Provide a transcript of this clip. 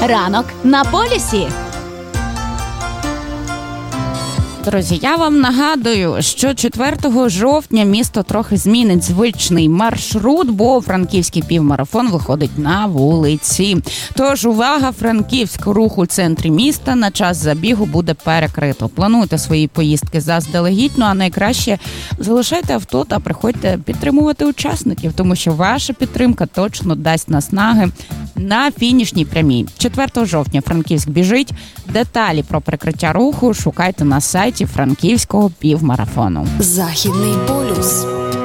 Ранок на полюсі. Друзі, я вам нагадую, що 4 жовтня місто трохи змінить звичний маршрут, бо франківський півмарафон виходить на вулиці. Тож увага, Франківськ, рух у центрі міста на час забігу буде перекрито. Плануйте свої поїздки заздалегідь, а найкраще залишайте авто та приходьте підтримувати учасників, тому що ваша підтримка точно дасть наснаги на фінішній прямій. 4 жовтня Франківськ біжить. Деталі про перекриття руху шукайте на сайті Франківського півмарафону. Західний полюс.